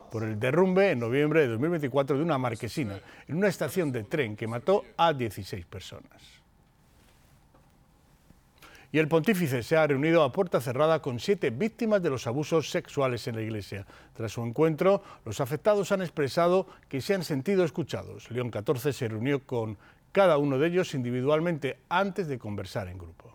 por el derrumbe en noviembre de 2024 de una marquesina en una estación de tren que mató a 16 personas. Y el pontífice se ha reunido a puerta cerrada con 7 víctimas de los abusos sexuales en la Iglesia. Tras su encuentro, los afectados han expresado que se han sentido escuchados. León XIV se reunió con cada uno de ellos individualmente antes de conversar en grupo.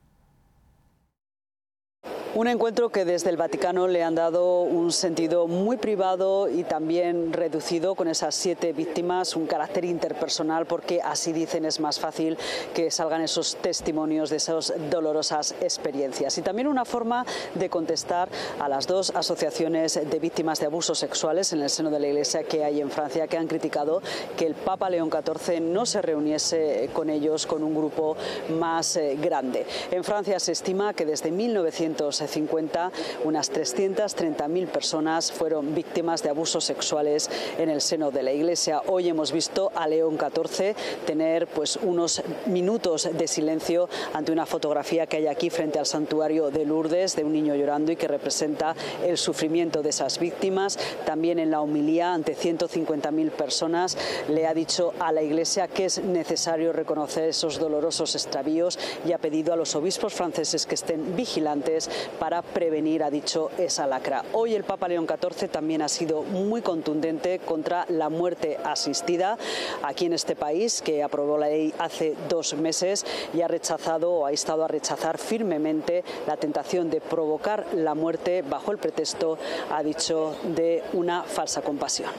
Un encuentro que desde el Vaticano le han dado un sentido muy privado y también reducido con esas 7 víctimas, un carácter interpersonal, porque así dicen es más fácil que salgan esos testimonios de esas dolorosas experiencias. Y también una forma de contestar a las 2 asociaciones de víctimas de abusos sexuales en el seno de la Iglesia que hay en Francia, que han criticado que el Papa León XIV no se reuniese con ellos con un grupo más grande. En Francia se estima que desde 1950 unas 330.000 personas fueron víctimas de abusos sexuales en el seno de la Iglesia. Hoy hemos visto a León XIV tener unos minutos de silencio ante una fotografía que hay aquí frente al santuario de Lourdes de un niño llorando y que representa el sufrimiento de esas víctimas. También en la homilía ante 150.000 personas le ha dicho a la Iglesia que es necesario reconocer esos dolorosos extravíos y ha pedido a los obispos franceses que estén vigilantes para prevenir, ha dicho, esa lacra. Hoy el Papa León XIV también ha sido muy contundente contra la muerte asistida aquí en este país, que aprobó la ley hace 2 meses y ha rechazado o ha instado a rechazar firmemente la tentación de provocar la muerte bajo el pretexto, ha dicho, de una falsa compasión.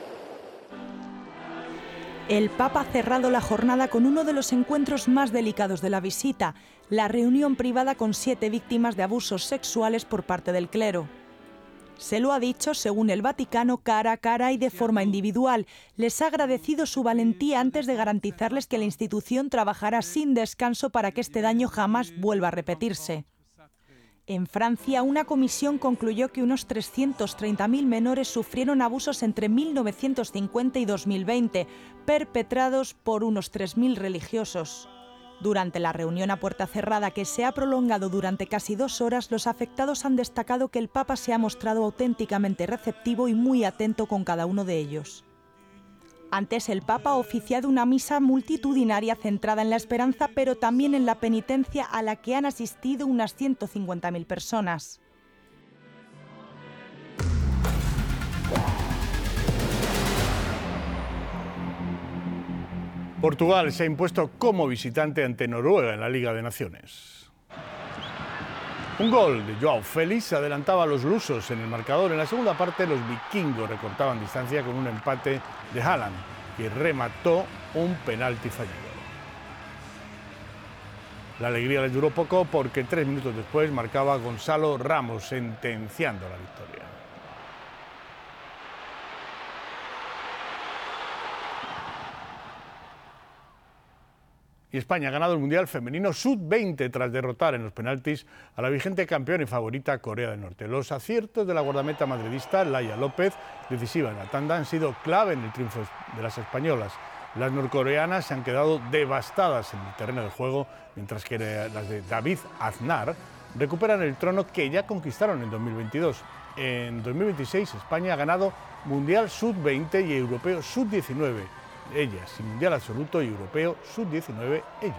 El Papa ha cerrado la jornada con uno de los encuentros más delicados de la visita, la reunión privada con 7 víctimas de abusos sexuales por parte del clero. Se lo ha dicho, según el Vaticano, cara a cara y de forma individual. Les ha agradecido su valentía antes de garantizarles que la institución trabajará sin descanso para que este daño jamás vuelva a repetirse. En Francia, una comisión concluyó que unos 330.000 menores sufrieron abusos entre 1950 y 2020, perpetrados por unos 3.000 religiosos. Durante la reunión a puerta cerrada, que se ha prolongado durante casi 2 horas, los afectados han destacado que el Papa se ha mostrado auténticamente receptivo y muy atento con cada uno de ellos. Antes, el Papa ha oficiado una misa multitudinaria centrada en la esperanza, pero también en la penitencia, a la que han asistido unas 150.000 personas. Portugal se ha impuesto como visitante ante Noruega en la Liga de Naciones. Un gol de Joao Félix adelantaba a los lusos en el marcador. En la segunda parte, los vikingos recortaban distancia con un empate de Haaland, que remató un penalti fallido. La alegría les duró poco porque 3 minutos después marcaba Gonzalo Ramos, sentenciando la victoria. Y España ha ganado el Mundial Femenino Sub-20 tras derrotar en los penaltis a la vigente campeona y favorita Corea del Norte. Los aciertos de la guardameta madridista Laia López, decisiva en la tanda, han sido clave en el triunfo de las españolas. Las norcoreanas se han quedado devastadas en el terreno de juego, mientras que las de David Aznar recuperan el trono que ya conquistaron en 2022. En 2026 España ha ganado Mundial Sub-20 y Europeo Sub-19. Ellas, y Mundial Absoluto y Europeo Sub-19, ellos.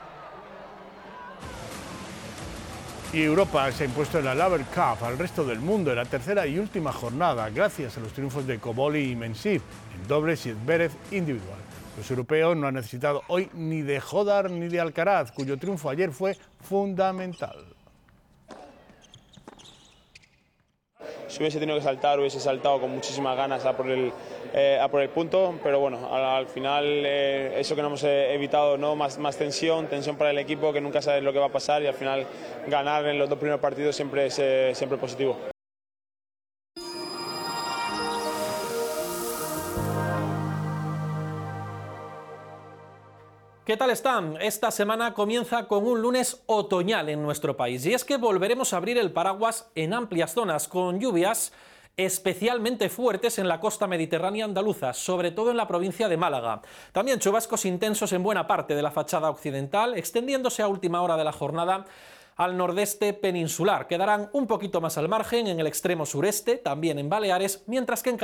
Y Europa se ha impuesto en la Laver Cup al resto del mundo en la tercera y última jornada, gracias a los triunfos de Koboli y Mensir en dobles y Zverev individual. Los europeos no han necesitado hoy ni de Jodar ni de Alcaraz, cuyo triunfo ayer fue fundamental. Si hubiese tenido que saltar, hubiese saltado con muchísimas ganas a por el punto, pero bueno, al final eso que no hemos evitado, ¿no? Más tensión para el equipo, que nunca sabes lo que va a pasar, y al final ganar en los 2 primeros partidos siempre es positivo. ¿Qué tal están? Esta semana comienza con un lunes otoñal en nuestro país, y es que volveremos a abrir el paraguas en amplias zonas con lluvias especialmente fuertes en la costa mediterránea andaluza, sobre todo en la provincia de Málaga. También chubascos intensos en buena parte de la fachada occidental, extendiéndose a última hora de la jornada al nordeste peninsular. Quedarán un poquito más al margen en el extremo sureste, también en Baleares, mientras que en